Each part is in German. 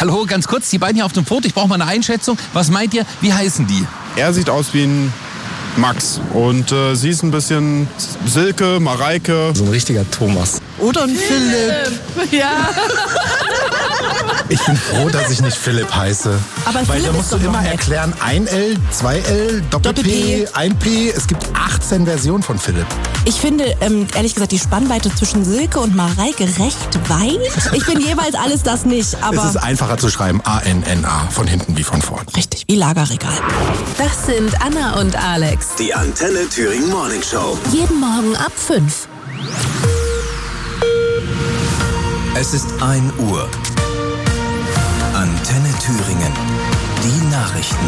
Hallo, ganz kurz, die beiden hier auf dem Foto, ich brauche mal eine Einschätzung. Was meint ihr, wie heißen die? Er sieht aus wie ein Max und sie ist ein bisschen Silke, Mareike. So ein richtiger Thomas. Oder ein Philipp. Ja. Ich bin froh, dass ich nicht Philipp heiße. Aber weil Philipp da musst du ist doch immer noch nett. erklären, 1L, 2L, Doppel-P, 1P. Es gibt 18 Versionen von Philipp. Ich finde, ehrlich gesagt, die Spannweite zwischen Silke und Mareike recht weit. Ich bin jeweils alles das nicht, Es aber ist einfacher zu schreiben, A-N-N-A, von hinten wie von vorn. richtig, wie Lagerregal. Das sind Anna und Alex. Die Antenne Thüringen Morning Show. Jeden Morgen ab 5. Es ist 1 Uhr. Antenne Thüringen. Die Nachrichten.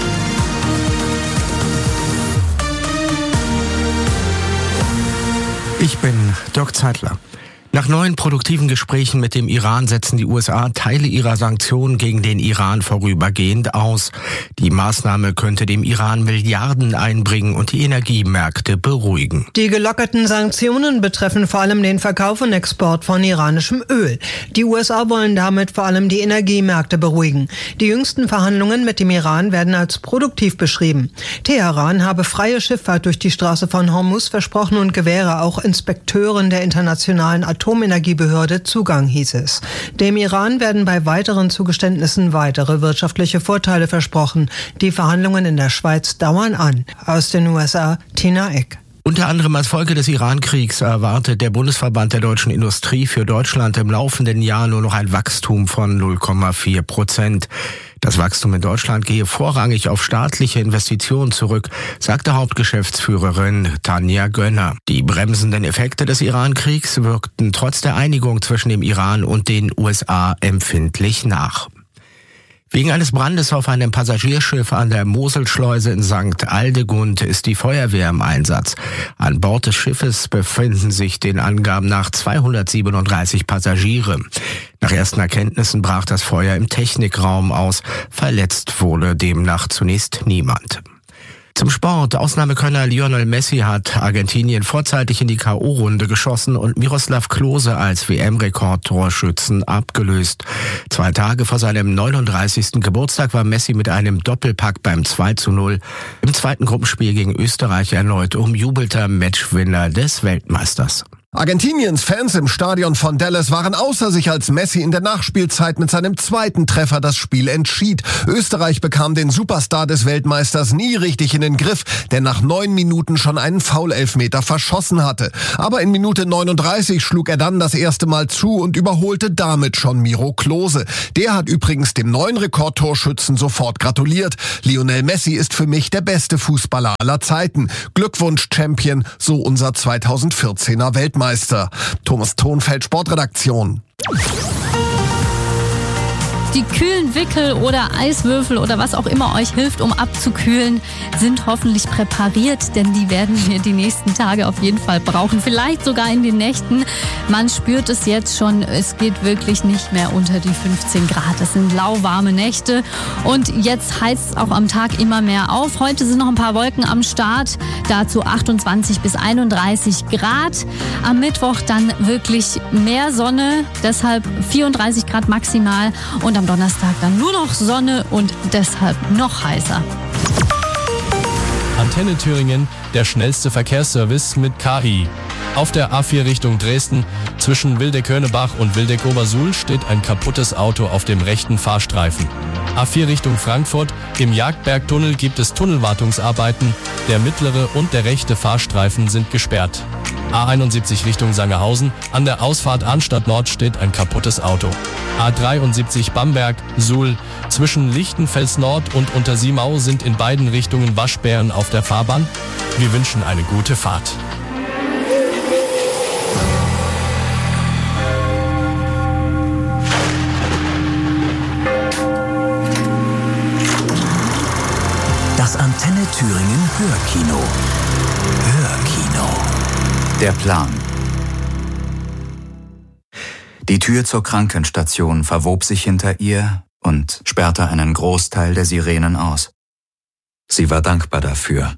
Ich bin Dirk Zeitler. Nach neuen produktiven Gesprächen mit dem Iran setzen die USA Teile ihrer Sanktionen gegen den Iran vorübergehend aus. Die Maßnahme könnte dem Iran Milliarden einbringen und die Energiemärkte beruhigen. Die gelockerten Sanktionen betreffen vor allem den Verkauf und Export von iranischem Öl. Die USA wollen damit vor allem die Energiemärkte beruhigen. Die jüngsten Verhandlungen mit dem Iran werden als produktiv beschrieben. Teheran habe freie Schifffahrt durch die Straße von Hormuz versprochen und gewähre auch Inspekteuren der internationalen Atomenergiebehörde Zugang, hieß es. Dem Iran werden bei weiteren Zugeständnissen weitere wirtschaftliche Vorteile versprochen. Die Verhandlungen in der Schweiz dauern an. Aus den USA, Tina Eck. Unter anderem als Folge des Iran-Kriegs erwartet der Bundesverband der deutschen Industrie für Deutschland im laufenden Jahr nur noch ein Wachstum von 0,4%. Das Wachstum in Deutschland gehe vorrangig auf staatliche Investitionen zurück, sagte Hauptgeschäftsführerin Tanja Gönner. Die bremsenden Effekte des Iran-Kriegs wirkten trotz der Einigung zwischen dem Iran und den USA empfindlich nach. Wegen eines Brandes auf einem Passagierschiff an der Moselschleuse in St. Aldegund ist die Feuerwehr im Einsatz. An Bord des Schiffes befinden sich den Angaben nach 237 Passagiere. Nach ersten Erkenntnissen brach das Feuer im Technikraum aus. Verletzt wurde demnach zunächst niemand. Zum Sport. Ausnahmekönner Lionel Messi hat Argentinien vorzeitig in die K.O.-Runde geschossen und Miroslav Klose als WM-Rekordtorschützen abgelöst. 2 Tage vor seinem 39. Geburtstag war Messi mit einem Doppelpack beim 2:0 im zweiten Gruppenspiel gegen Österreich erneut umjubelter Matchwinner des Weltmeisters. Argentiniens Fans im Stadion von Dallas waren außer sich, als Messi in der Nachspielzeit mit seinem zweiten Treffer das Spiel entschied. Österreich bekam den Superstar des Weltmeisters nie richtig in den Griff, der nach 9 Minuten schon einen Foul-Elfmeter verschossen hatte. Aber in Minute 39 schlug er dann das erste Mal zu und überholte damit schon Miro Klose. Der hat übrigens dem neuen Rekordtorschützen sofort gratuliert. Lionel Messi ist für mich der beste Fußballer aller Zeiten. Glückwunsch, Champion, so unser 2014er Weltmeister. Thomas Thonfeld, Sportredaktion. Die kühlen Wickel oder Eiswürfel oder was auch immer euch hilft, um abzukühlen, sind hoffentlich präpariert, denn die werden wir die nächsten Tage auf jeden Fall brauchen. Vielleicht sogar in den Nächten. Man spürt es jetzt schon, es geht wirklich nicht mehr unter die 15 Grad. Das sind lauwarme Nächte und jetzt heizt es auch am Tag immer mehr auf. Heute sind noch ein paar Wolken am Start, dazu 28 bis 31 Grad. Am Mittwoch dann wirklich mehr Sonne, deshalb 34 Grad maximal und am Donnerstag dann nur noch Sonne und deshalb noch heißer. Antenne Thüringen, der schnellste Verkehrsservice mit KI. Auf der A4 Richtung Dresden zwischen Wildeck-Hörnebach und Wildeck-Obersuhl steht ein kaputtes Auto auf dem rechten Fahrstreifen. A4 Richtung Frankfurt, im Jagdbergtunnel gibt es Tunnelwartungsarbeiten. Der mittlere und der rechte Fahrstreifen sind gesperrt. A71 Richtung Sangerhausen, an der Ausfahrt Arnstadt Nord steht ein kaputtes Auto. A73 Bamberg, Suhl, zwischen Lichtenfels Nord und Untersiemau sind in beiden Richtungen Waschbären auf der Fahrbahn. Wir wünschen eine gute Fahrt. Das Antenne Thüringen Hörkino. Hörkino. Der Plan. Die Tür zur Krankenstation verwob sich hinter ihr und sperrte einen Großteil der Sirenen aus. Sie war dankbar dafür.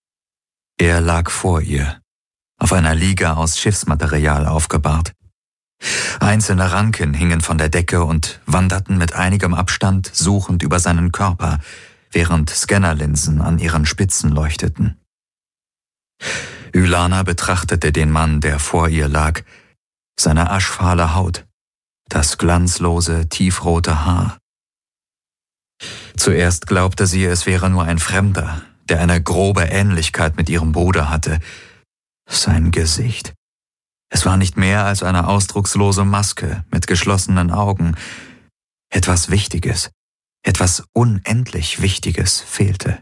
Er lag vor ihr, auf einer Liege aus Schiffsmaterial aufgebahrt. Einzelne Ranken hingen von der Decke und wanderten mit einigem Abstand suchend über seinen Körper, während Scannerlinsen an ihren Spitzen leuchteten. Ylana betrachtete den Mann, der vor ihr lag, seine aschfahle Haut, das glanzlose, tiefrote Haar. Zuerst glaubte sie, es wäre nur ein Fremder, der eine grobe Ähnlichkeit mit ihrem Bruder hatte. Sein Gesicht. Es war nicht mehr als eine ausdruckslose Maske mit geschlossenen Augen. Etwas Wichtiges, etwas unendlich Wichtiges fehlte.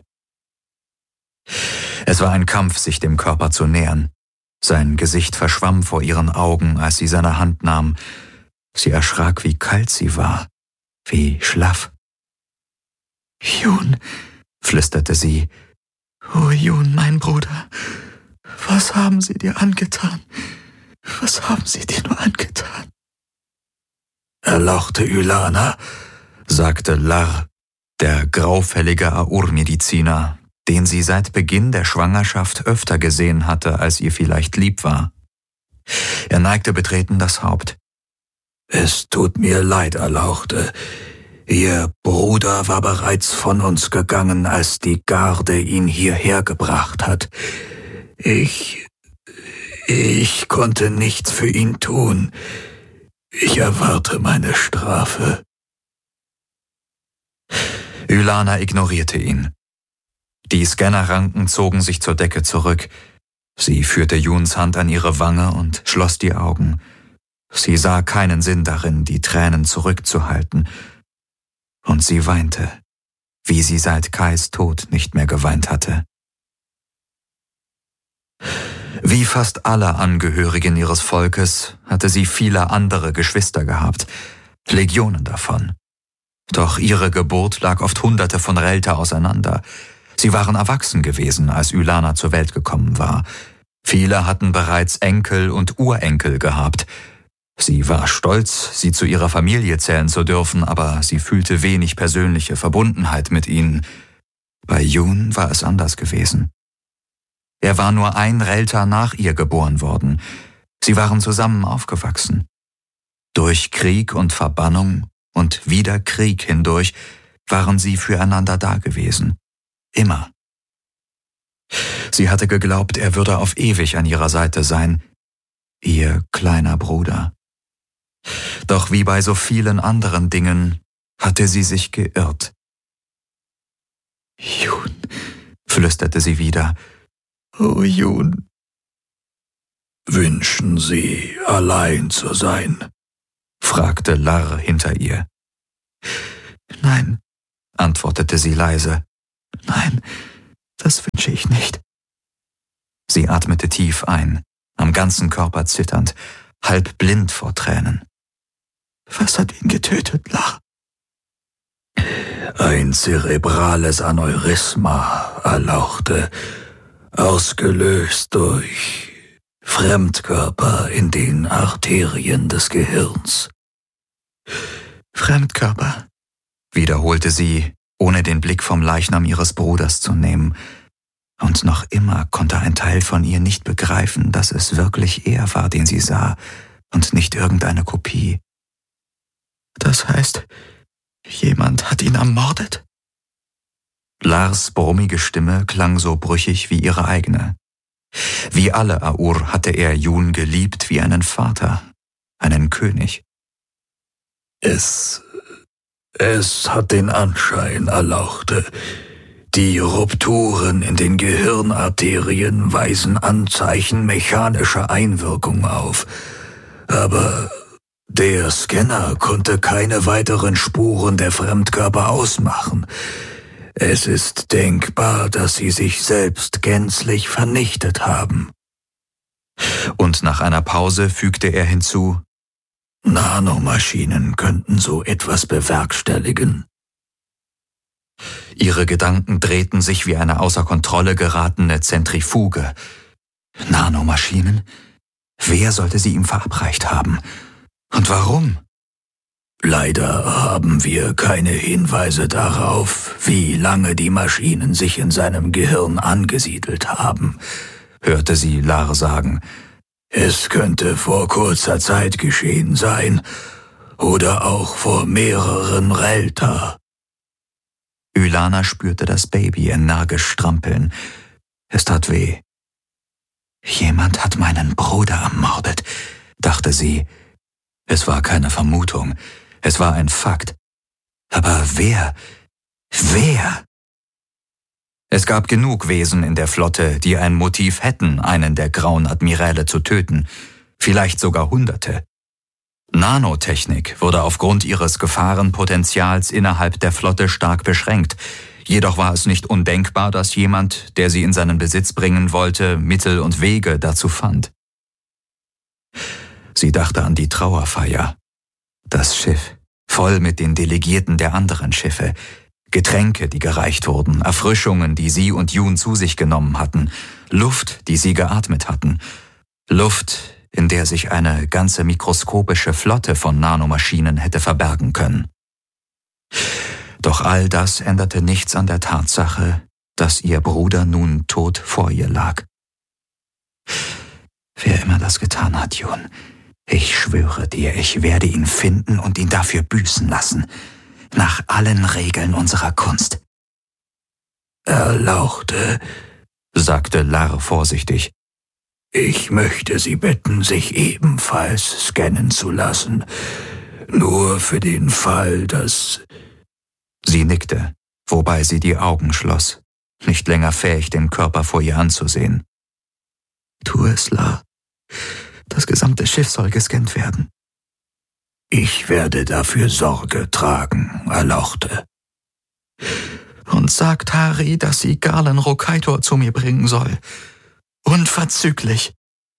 Es war ein Kampf, sich dem Körper zu nähern. Sein Gesicht verschwamm vor ihren Augen, als sie seine Hand nahm. Sie erschrak, wie kalt sie war, wie schlaff. »Jun«, flüsterte sie. »Oh Jun, mein Bruder, was haben sie dir angetan? Was haben sie dir nur angetan?« »Erlauchte Ylana«, sagte Lar, der graufällige Aur-Mediziner, den sie seit Beginn der Schwangerschaft öfter gesehen hatte, als ihr vielleicht lieb war. Er neigte betreten das Haupt. »Es tut mir leid, Erlauchte. Ihr Bruder war bereits von uns gegangen, als die Garde ihn hierher gebracht hat. Ich konnte nichts für ihn tun. Ich erwarte meine Strafe.« Ylana ignorierte ihn. Die Scannerranken zogen sich zur Decke zurück. Sie führte Juns Hand an ihre Wange und schloss die Augen. Sie sah keinen Sinn darin, die Tränen zurückzuhalten. Und sie weinte, wie sie seit Kais Tod nicht mehr geweint hatte. Wie fast alle Angehörigen ihres Volkes hatte sie viele andere Geschwister gehabt, Legionen davon. Doch ihre Geburt lag oft Hunderte von Relta auseinander. Sie waren erwachsen gewesen, als Ylana zur Welt gekommen war. Viele hatten bereits Enkel und Urenkel gehabt. Sie war stolz, sie zu ihrer Familie zählen zu dürfen, aber sie fühlte wenig persönliche Verbundenheit mit ihnen. Bei Jun war es anders gewesen. Er war nur ein Relta nach ihr geboren worden. Sie waren zusammen aufgewachsen. Durch Krieg und Verbannung und wieder Krieg hindurch waren sie füreinander da gewesen. Immer. Sie hatte geglaubt, er würde auf ewig an ihrer Seite sein, ihr kleiner Bruder. Doch wie bei so vielen anderen Dingen hatte sie sich geirrt. »Jun«, flüsterte sie wieder. »Oh Jun.« »Wünschen Sie, allein zu sein?« fragte Lar hinter ihr. »Nein«, antwortete sie leise. »Nein, das wünsche ich nicht.« Sie atmete tief ein, am ganzen Körper zitternd, halb blind vor Tränen. »Was hat ihn getötet, Lar?« »Ein zerebrales Aneurysma, Erlauchte, ausgelöst durch Fremdkörper in den Arterien des Gehirns.« »Fremdkörper«, wiederholte sie, ohne den Blick vom Leichnam ihres Bruders zu nehmen. Und noch immer konnte ein Teil von ihr nicht begreifen, dass es wirklich er war, den sie sah, und nicht irgendeine Kopie. »Das heißt, jemand hat ihn ermordet?« Lars brummige Stimme klang so brüchig wie ihre eigene. Wie alle Aur hatte er Jun geliebt wie einen Vater, einen König. Es hat den Anschein, Erlauchte. Die Rupturen in den Gehirnarterien weisen Anzeichen mechanischer Einwirkung auf. Aber der Scanner konnte keine weiteren Spuren der Fremdkörper ausmachen. Es ist denkbar, dass sie sich selbst gänzlich vernichtet haben. Und nach einer Pause fügte er hinzu: Nanomaschinen könnten so etwas bewerkstelligen. Ihre Gedanken drehten sich wie eine außer Kontrolle geratene Zentrifuge. Nanomaschinen? Wer sollte sie ihm verabreicht haben? Und warum? Leider haben wir keine Hinweise darauf, wie lange die Maschinen sich in seinem Gehirn angesiedelt haben, hörte sie Lar sagen. Es könnte vor kurzer Zeit geschehen sein oder auch vor mehreren Relta. Ylana spürte das Baby energisch strampeln. Es tat weh. Jemand hat meinen Bruder ermordet, dachte sie. Es war keine Vermutung, es war ein Fakt. Aber wer? Wer? Es gab genug Wesen in der Flotte, die ein Motiv hätten, einen der grauen Admiräle zu töten, vielleicht sogar Hunderte. Nanotechnik wurde aufgrund ihres Gefahrenpotenzials innerhalb der Flotte stark beschränkt. Jedoch war es nicht undenkbar, dass jemand, der sie in seinen Besitz bringen wollte, Mittel und Wege dazu fand. Sie dachte an die Trauerfeier. Das Schiff, voll mit den Delegierten der anderen Schiffe, Getränke, die gereicht wurden, Erfrischungen, die sie und Jun zu sich genommen hatten, Luft, die sie geatmet hatten, Luft, in der sich eine ganze mikroskopische Flotte von Nanomaschinen hätte verbergen können. Doch all das änderte nichts an der Tatsache, dass ihr Bruder nun tot vor ihr lag. Wer immer das getan hat, Jun, ich schwöre dir, ich werde ihn finden und ihn dafür büßen lassen, nach allen Regeln unserer Kunst. Erlauchte, sagte Lar vorsichtig. Ich möchte Sie bitten, sich ebenfalls scannen zu lassen. Nur für den Fall, dass... Sie nickte, wobei sie die Augen schloss, nicht länger fähig, den Körper vor ihr anzusehen. Tu es, Lar. Das gesamte Schiff soll gescannt werden. Ich werde dafür Sorge tragen, Erlauchte. Und sagt Hari, dass sie Garland Rokaitor zu mir bringen soll. Unverzüglich.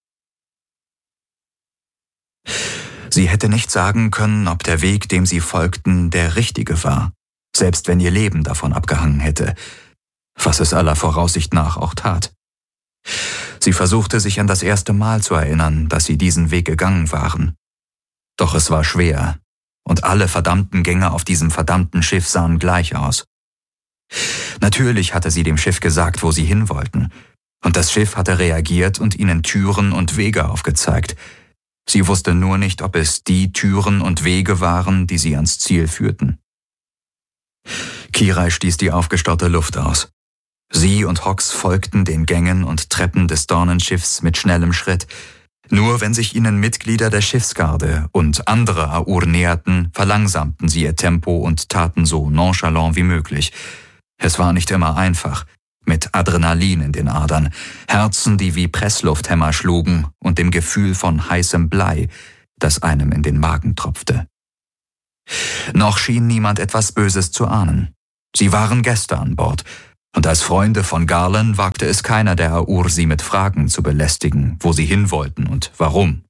Sie hätte nicht sagen können, ob der Weg, dem sie folgten, der richtige war, selbst wenn ihr Leben davon abgehangen hätte, was es aller Voraussicht nach auch tat. Sie versuchte sich an das erste Mal zu erinnern, dass sie diesen Weg gegangen waren. Doch es war schwer, und alle verdammten Gänge auf diesem verdammten Schiff sahen gleich aus. Natürlich hatte sie dem Schiff gesagt, wo sie hin wollten, und das Schiff hatte reagiert und ihnen Türen und Wege aufgezeigt. Sie wusste nur nicht, ob es die Türen und Wege waren, die sie ans Ziel führten. Kirai stieß die aufgestaute Luft aus. Sie und Hawks folgten den Gängen und Treppen des Dornenschiffs mit schnellem Schritt. Nur wenn sich ihnen Mitglieder der Schiffsgarde und andere Aur näherten, verlangsamten sie ihr Tempo und taten so nonchalant wie möglich. Es war nicht immer einfach, mit Adrenalin in den Adern, Herzen, die wie Presslufthämmer schlugen und dem Gefühl von heißem Blei, das einem in den Magen tropfte. Noch schien niemand etwas Böses zu ahnen. Sie waren Gäste an Bord, und als Freunde von Garland wagte es keiner der Aur, sie mit Fragen zu belästigen, wo sie hin wollten und warum.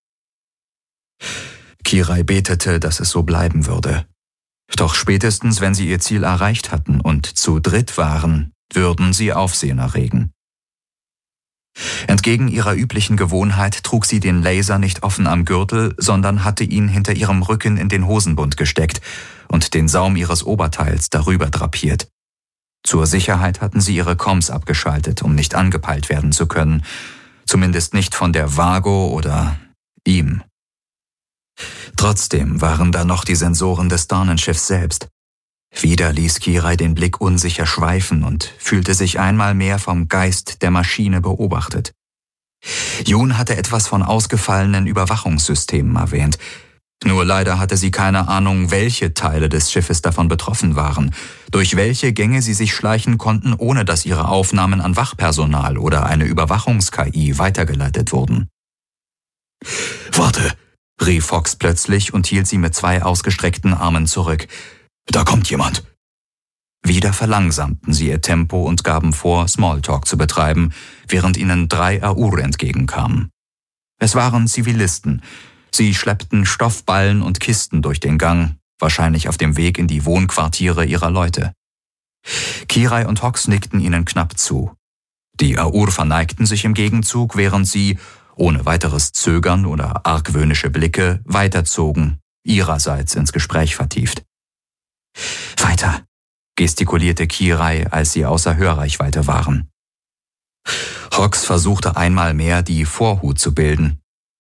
Kirai betete, dass es so bleiben würde. Doch spätestens, wenn sie ihr Ziel erreicht hatten und zu dritt waren, würden sie Aufsehen erregen. Entgegen ihrer üblichen Gewohnheit trug sie den Laser nicht offen am Gürtel, sondern hatte ihn hinter ihrem Rücken in den Hosenbund gesteckt und den Saum ihres Oberteils darüber drapiert. Zur Sicherheit hatten sie ihre Comms abgeschaltet, um nicht angepeilt werden zu können, zumindest nicht von der Vago oder ihm. Trotzdem waren da noch die Sensoren des Dornenschiffs selbst. Wieder ließ Kirai den Blick unsicher schweifen und fühlte sich einmal mehr vom Geist der Maschine beobachtet. Jun hatte etwas von ausgefallenen Überwachungssystemen erwähnt. Nur leider hatte sie keine Ahnung, welche Teile des Schiffes davon betroffen waren, durch welche Gänge sie sich schleichen konnten, ohne dass ihre Aufnahmen an Wachpersonal oder eine Überwachungs-KI weitergeleitet wurden. »Warte«, rief Hawks plötzlich und hielt sie mit 2 ausgestreckten Armen zurück. »Da kommt jemand!« Wieder verlangsamten sie ihr Tempo und gaben vor, Smalltalk zu betreiben, während ihnen 3 Aur entgegenkamen. Es waren Zivilisten. Sie schleppten Stoffballen und Kisten durch den Gang, wahrscheinlich auf dem Weg in die Wohnquartiere ihrer Leute. Kirai und Hawks nickten ihnen knapp zu. Die Aur verneigten sich im Gegenzug, während sie, ohne weiteres Zögern oder argwöhnische Blicke, weiterzogen, ihrerseits ins Gespräch vertieft. »Weiter«, gestikulierte Kirai, als sie außer Hörreichweite waren. Hawks versuchte einmal mehr, die Vorhut zu bilden.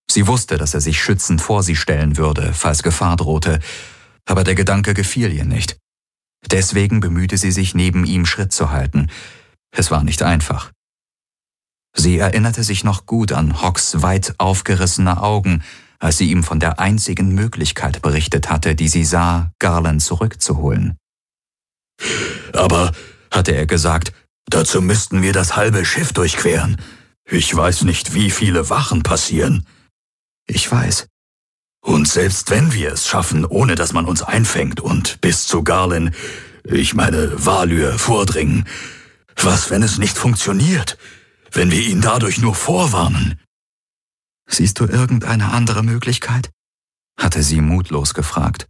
Sie wusste, dass er sich schützend vor sie stellen würde, falls Gefahr drohte, aber der Gedanke gefiel ihr nicht. Deswegen bemühte sie sich, neben ihm Schritt zu halten. Es war nicht einfach. Sie erinnerte sich noch gut an Hawks weit aufgerissene Augen, als sie ihm von der einzigen Möglichkeit berichtet hatte, die sie sah, Garland zurückzuholen. Aber, hatte er gesagt, dazu müssten wir das halbe Schiff durchqueren. Ich weiß nicht, wie viele Wachen passieren. Ich weiß. Und selbst wenn wir es schaffen, ohne dass man uns einfängt und bis zu Garland, ich meine Valyr, vordringen, was, wenn es nicht funktioniert? Wenn wir ihn dadurch nur vorwarnen? Siehst du irgendeine andere Möglichkeit? Hatte sie mutlos gefragt.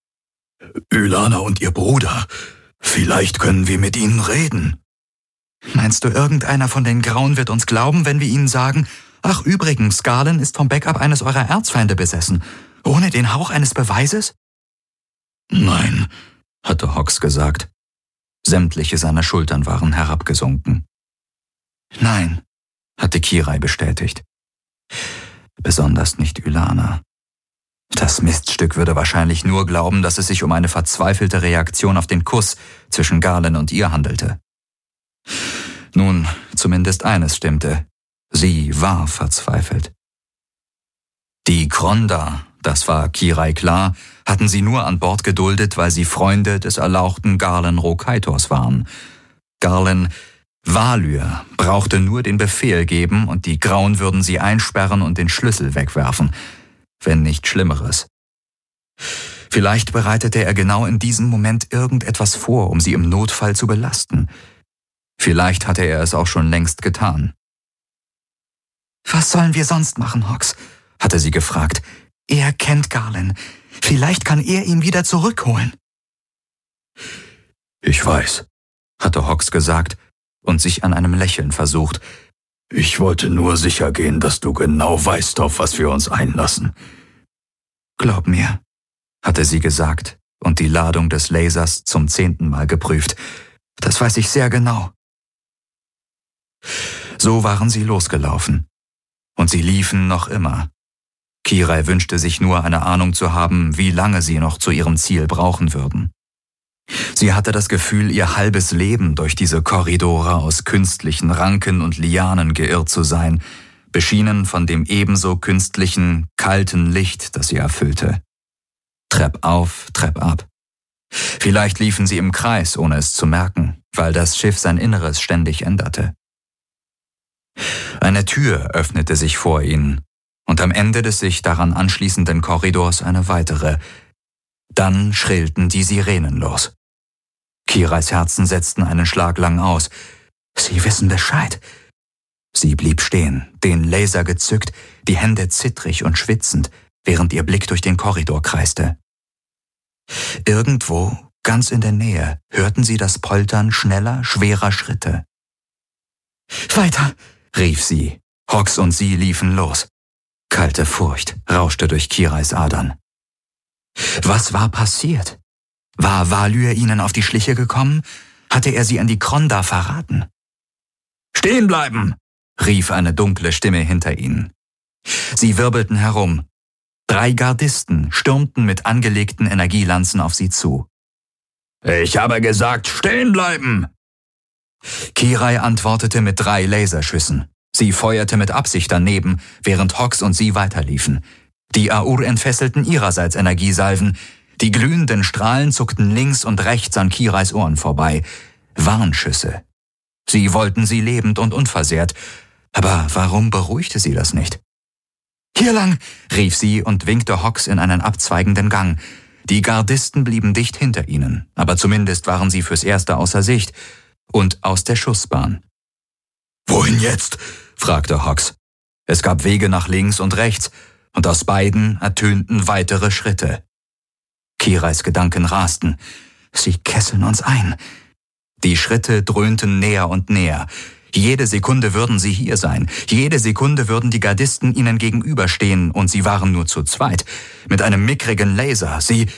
Ylana und ihr Bruder. Vielleicht können wir mit ihnen reden. Meinst du, irgendeiner von den Grauen wird uns glauben, wenn wir ihnen sagen, ach übrigens, Garland ist vom Backup eines eurer Erzfeinde besessen, ohne den Hauch eines Beweises? Nein, hatte Hawks gesagt. Sämtliche seiner Schultern waren herabgesunken. Nein, hatte Kirai bestätigt. Besonders nicht Ylana. Das Miststück würde wahrscheinlich nur glauben, dass es sich um eine verzweifelte Reaktion auf den Kuss zwischen Garland und ihr handelte. Nun, zumindest eines stimmte. Sie war verzweifelt. Die Kronda, das war Kirai klar, hatten sie nur an Bord geduldet, weil sie Freunde des erlauchten Garland Rokaitors waren. Garland Valyr brauchte nur den Befehl geben und die Grauen würden sie einsperren und den Schlüssel wegwerfen, wenn nicht Schlimmeres. Vielleicht bereitete er genau in diesem Moment irgendetwas vor, um sie im Notfall zu belasten. Vielleicht hatte er es auch schon längst getan. »Was sollen wir sonst machen, Hawks?« hatte sie gefragt. »Er kennt Garland. Vielleicht kann er ihn wieder zurückholen.« »Ich weiß«, hatte Hawks gesagt und sich an einem Lächeln versucht. »Ich wollte nur sicher gehen, dass du genau weißt, auf was wir uns einlassen.« »Glaub mir«, hatte sie gesagt und die Ladung des Lasers zum 10. Mal geprüft. »Das weiß ich sehr genau.« So waren sie losgelaufen. Und sie liefen noch immer. Kirai wünschte sich nur, eine Ahnung zu haben, wie lange sie noch zu ihrem Ziel brauchen würden. Sie hatte das Gefühl, ihr halbes Leben durch diese Korridore aus künstlichen Ranken und Lianen geirrt zu sein, beschienen von dem ebenso künstlichen, kalten Licht, das sie erfüllte. Trepp auf, Trepp ab. Vielleicht liefen sie im Kreis, ohne es zu merken, weil das Schiff sein Inneres ständig änderte. Eine Tür öffnete sich vor ihnen und am Ende des sich daran anschließenden Korridors eine weitere. Dann schrillten die Sirenen los. Kirais Herzen setzten einen Schlag lang aus. Sie wissen Bescheid. Sie blieb stehen, den Laser gezückt, die Hände zittrig und schwitzend, während ihr Blick durch den Korridor kreiste. Irgendwo, ganz in der Nähe, hörten sie das Poltern schneller, schwerer Schritte. »Weiter«, rief sie. Hawks und sie liefen los. Kalte Furcht rauschte durch Kirais Adern. Was war passiert? War Valyr ihnen auf die Schliche gekommen? Hatte er sie an die Kronda verraten? »Stehen bleiben«, rief eine dunkle Stimme hinter ihnen. Sie wirbelten herum. 3 Gardisten stürmten mit angelegten Energielanzen auf sie zu. »Ich habe gesagt, stehen bleiben!« Kirai antwortete mit 3 Laserschüssen. Sie feuerte mit Absicht daneben, während Hawks und sie weiterliefen. Die Aur entfesselten ihrerseits Energiesalven. Die glühenden Strahlen zuckten links und rechts an Kirais Ohren vorbei. Warnschüsse. Sie wollten sie lebend und unversehrt. Aber warum beruhigte sie das nicht? »Hier lang«, rief sie und winkte Hawks in einen abzweigenden Gang. Die Gardisten blieben dicht hinter ihnen, aber zumindest waren sie fürs Erste außer Sicht und aus der Schussbahn. »Wohin jetzt?« fragte Hawks. Es gab Wege nach links und rechts, und aus beiden ertönten weitere Schritte. Kirais Gedanken rasten. Sie kesseln uns ein. Die Schritte dröhnten näher und näher. Jede Sekunde würden sie hier sein. Jede Sekunde würden die Gardisten ihnen gegenüberstehen, und sie waren nur zu zweit. Mit einem mickrigen Laser.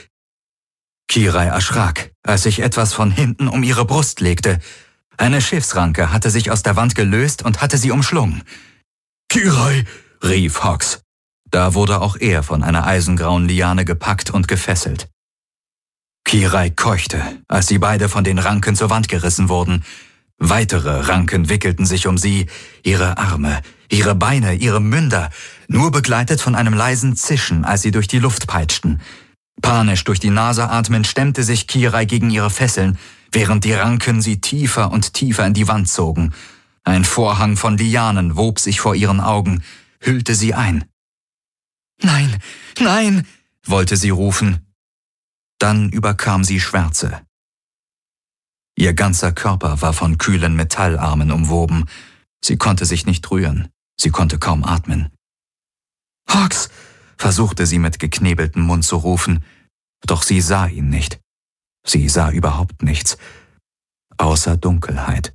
Kirai erschrak, als sich etwas von hinten um ihre Brust legte. Eine Schiffsranke hatte sich aus der Wand gelöst und hatte sie umschlungen. »Kirai«, rief Hawks. Da wurde auch er von einer eisengrauen Liane gepackt und gefesselt. Kirai keuchte, als sie beide von den Ranken zur Wand gerissen wurden. Weitere Ranken wickelten sich um sie, ihre Arme, ihre Beine, ihre Münder, nur begleitet von einem leisen Zischen, als sie durch die Luft peitschten. Panisch durch die Nase atmend stemmte sich Kirai gegen ihre Fesseln, während die Ranken sie tiefer und tiefer in die Wand zogen. Ein Vorhang von Lianen wob sich vor ihren Augen, hüllte sie ein. »Nein, nein«, wollte sie rufen. Dann überkam sie Schwärze. Ihr ganzer Körper war von kühlen Metallarmen umwoben. Sie konnte sich nicht rühren, sie konnte kaum atmen. »Hawks«, versuchte sie mit geknebeltem Mund zu rufen, doch sie sah ihn nicht. Sie sah überhaupt nichts, außer Dunkelheit.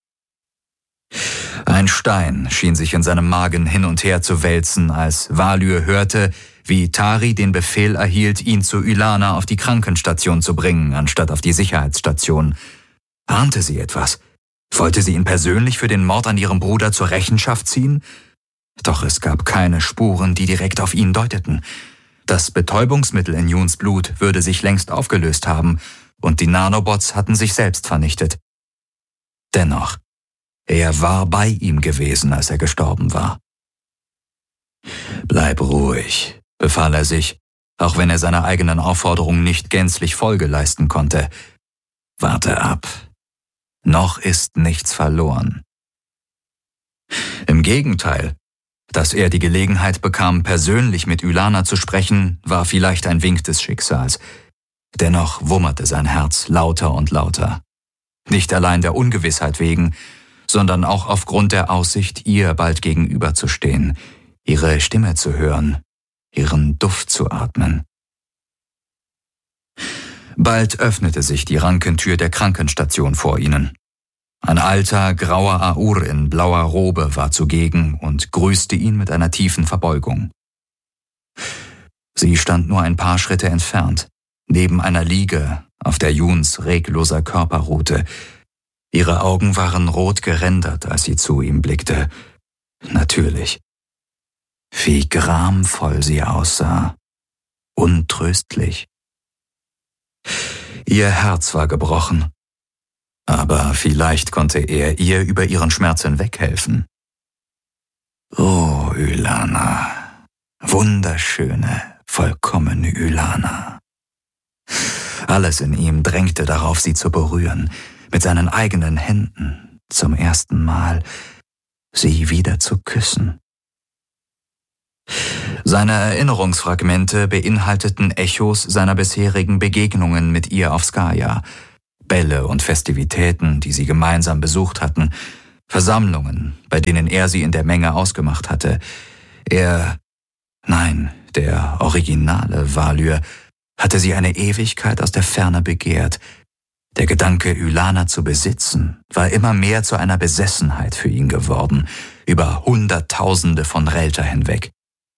Ein Stein schien sich in seinem Magen hin und her zu wälzen, als Valyr hörte, wie Tari den Befehl erhielt, ihn zu Ylana auf die Krankenstation zu bringen, anstatt auf die Sicherheitsstation. Ahnte sie etwas? Wollte sie ihn persönlich für den Mord an ihrem Bruder zur Rechenschaft ziehen? Doch es gab keine Spuren, die direkt auf ihn deuteten. Das Betäubungsmittel in Yuns Blut würde sich längst aufgelöst haben, und die Nanobots hatten sich selbst vernichtet. Dennoch, er war bei ihm gewesen, als er gestorben war. »Bleib ruhig«, befahl er sich, auch wenn er seiner eigenen Aufforderung nicht gänzlich Folge leisten konnte. »Warte ab. Noch ist nichts verloren.« Im Gegenteil, dass er die Gelegenheit bekam, persönlich mit Ylana zu sprechen, war vielleicht ein Wink des Schicksals. Dennoch wummerte sein Herz lauter und lauter. Nicht allein der Ungewissheit wegen, sondern auch aufgrund der Aussicht, ihr bald gegenüberzustehen, ihre Stimme zu hören, ihren Duft zu atmen. Bald öffnete sich die Rankentür der Krankenstation vor ihnen. Ein alter, grauer Aur in blauer Robe war zugegen und grüßte ihn mit einer tiefen Verbeugung. Sie stand nur ein paar Schritte entfernt, neben einer Liege, auf der Yuns regloser Körper ruhte. Ihre Augen waren rot gerändert, als sie zu ihm blickte. Natürlich. Wie gramvoll sie aussah. Untröstlich. Ihr Herz war gebrochen. Aber vielleicht konnte er ihr über ihren Schmerz hinweghelfen. Oh, Ylana. Wunderschöne, vollkommene Ylana. Alles in ihm drängte darauf, sie zu berühren, mit seinen eigenen Händen, zum ersten Mal, sie wieder zu küssen. Seine Erinnerungsfragmente beinhalteten Echos seiner bisherigen Begegnungen mit ihr auf Skaya, Bälle und Festivitäten, die sie gemeinsam besucht hatten, Versammlungen, bei denen er sie in der Menge ausgemacht hatte. Der originale Valyr hatte sie eine Ewigkeit aus der Ferne begehrt. Der Gedanke, Ylana zu besitzen, war immer mehr zu einer Besessenheit für ihn geworden, über Hunderttausende von Relter hinweg.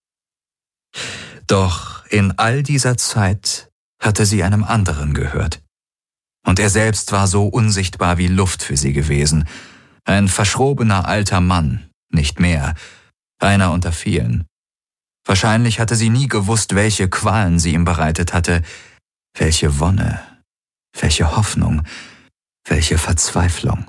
Doch in all dieser Zeit hatte sie einem anderen gehört. Und er selbst war so unsichtbar wie Luft für sie gewesen. Ein verschrobener alter Mann, nicht mehr, einer unter vielen. Wahrscheinlich hatte sie nie gewusst, welche Qualen sie ihm bereitet hatte, welche Wonne, welche Hoffnung, welche Verzweiflung.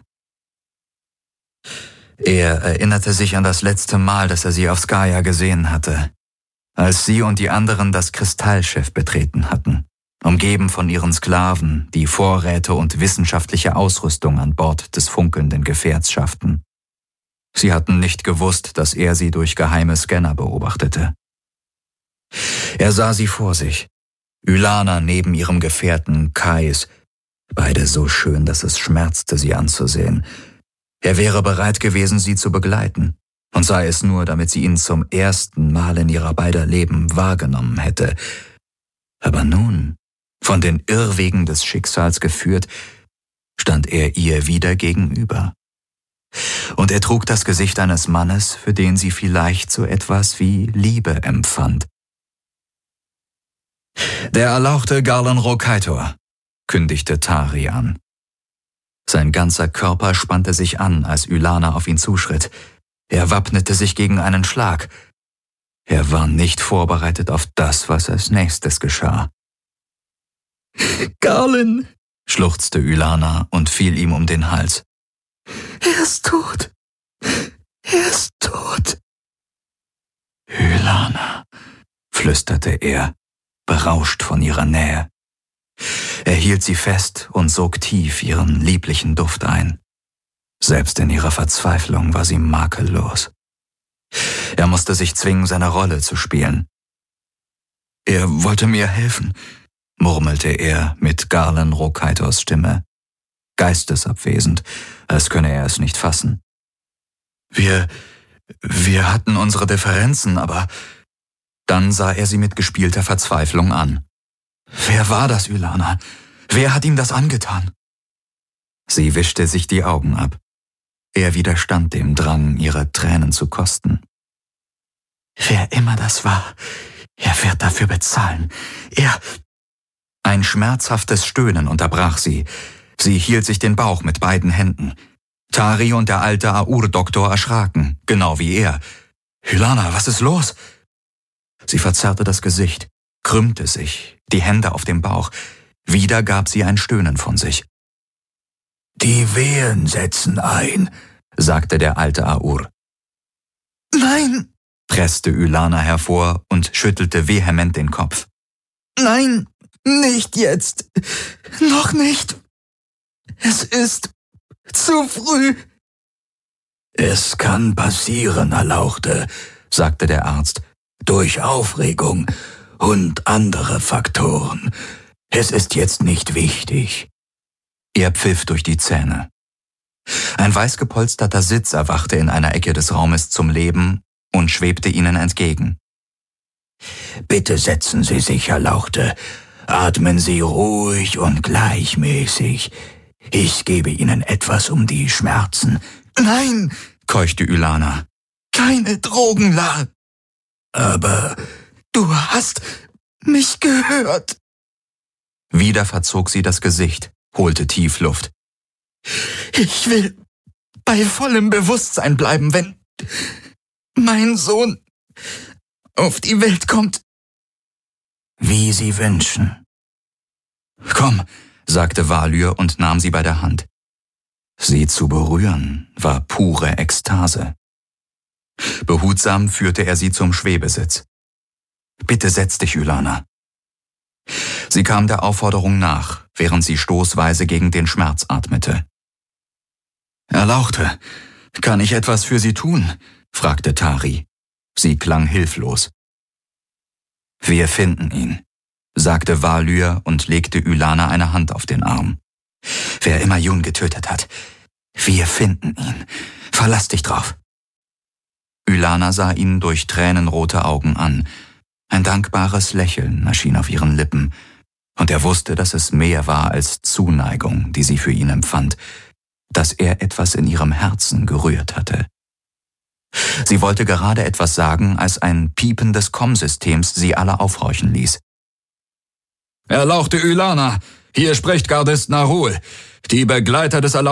Er erinnerte sich an das letzte Mal, dass er sie auf Skaya gesehen hatte, als sie und die anderen das Kristallschiff betreten hatten, umgeben von ihren Sklaven, die Vorräte und wissenschaftliche Ausrüstung an Bord des funkelnden Gefährts schafften. Sie hatten nicht gewusst, dass er sie durch geheime Scanner beobachtete. Er sah sie vor sich, Ylana neben ihrem Gefährten Kais, beide so schön, dass es schmerzte, sie anzusehen. Er wäre bereit gewesen, sie zu begleiten, und sei es nur, damit sie ihn zum ersten Mal in ihrer beider Leben wahrgenommen hätte. Aber nun, von den Irrwegen des Schicksals geführt, stand er ihr wieder gegenüber. Und er trug das Gesicht eines Mannes, für den sie vielleicht so etwas wie Liebe empfand. »Der erlauchte Garlan Rokaitor«, kündigte Tari an. Sein ganzer Körper spannte sich an, als Ylana auf ihn zuschritt. Er wappnete sich gegen einen Schlag. Er war nicht vorbereitet auf das, was als nächstes geschah. Garland, schluchzte Ylana und fiel ihm um den Hals. Er ist tot. Er ist tot. Ylana, flüsterte er, berauscht von ihrer Nähe. Er hielt sie fest und sog tief ihren lieblichen Duft ein. Selbst in ihrer Verzweiflung war sie makellos. Er musste sich zwingen, seine Rolle zu spielen. »Er wollte mir helfen«, murmelte er mit Garland Rokaitors Stimme, geistesabwesend, als könne er es nicht fassen. Wir hatten unsere Differenzen, aber…« Dann sah er sie mit gespielter Verzweiflung an. »Wer war das, Ylana? Wer hat ihm das angetan?« Sie wischte sich die Augen ab. Er widerstand dem Drang, ihre Tränen zu kosten. »Wer immer das war, er wird dafür bezahlen. Ein schmerzhaftes Stöhnen unterbrach sie. Sie hielt sich den Bauch mit beiden Händen. Tari und der alte Aur-Doktor erschraken, genau wie er. »Ylana, was ist los?« Sie verzerrte das Gesicht, krümmte sich, die Hände auf dem Bauch. Wieder gab sie ein Stöhnen von sich. »Die Wehen setzen ein«, sagte der alte Aur. »Nein«, presste Ylana hervor und schüttelte vehement den Kopf. »Nein, nicht jetzt. Noch nicht. Es ist zu früh.« »Es kann passieren, Erlauchte«, sagte der Arzt, »durch Aufregung und andere Faktoren. Es ist jetzt nicht wichtig.« Er pfiff durch die Zähne. Ein weiß gepolsterter Sitz erwachte in einer Ecke des Raumes zum Leben und schwebte ihnen entgegen. »Bitte setzen Sie sich, Erlauchte. Atmen Sie ruhig und gleichmäßig. Ich gebe Ihnen etwas um die Schmerzen.« »Nein«, keuchte Ylana. »Keine Drogen, La.« »Aber du hast mich gehört.« Wieder verzog sie das Gesicht, holte tief Luft. »Ich will bei vollem Bewusstsein bleiben, wenn mein Sohn auf die Welt kommt.« »Wie Sie wünschen.« »Komm«, sagte Valyr und nahm sie bei der Hand. Sie zu berühren war pure Ekstase. Behutsam führte er sie zum Schwebesitz. »Bitte setz dich, Ylana.« Sie kam der Aufforderung nach, während sie stoßweise gegen den Schmerz atmete. »Erlauchte, kann ich etwas für Sie tun?« fragte Tari. Sie klang hilflos. »Wir finden ihn«, sagte Valyr und legte Ylana eine Hand auf den Arm. »Wer immer Jun getötet hat, wir finden ihn. Verlass dich drauf.« Ylana sah ihn durch tränenrote Augen an. Ein dankbares Lächeln erschien auf ihren Lippen, und er wusste, dass es mehr war als Zuneigung, die sie für ihn empfand, dass er etwas in ihrem Herzen gerührt hatte. Sie wollte gerade etwas sagen, als ein Piepen des Komm-Systems sie alle aufhorchen ließ. »Erlauchte Ylana, hier spricht Gardist Narul. Die Begleiter des